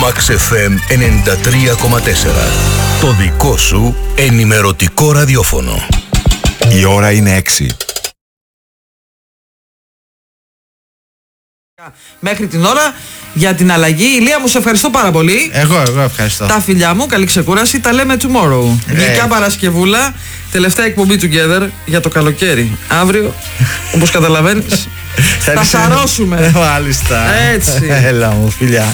Max FM 93,4. Το δικό σου ενημερωτικό ραδιόφωνο. Η ώρα είναι 6. Μέχρι την ώρα για την αλλαγή. Ηλία μου, σε ευχαριστώ πάρα πολύ. Εγώ ευχαριστώ. Τα φιλιά μου, καλή ξεκούραση. Τα λέμε tomorrow. Γλυκιά Παρασκευούλα. Τελευταία εκπομπή together για το καλοκαίρι. Αύριο, όπως καταλαβαίνεις, θα σαρώσουμε. Μάλιστα. Έτσι. Έλα μου, φιλιά.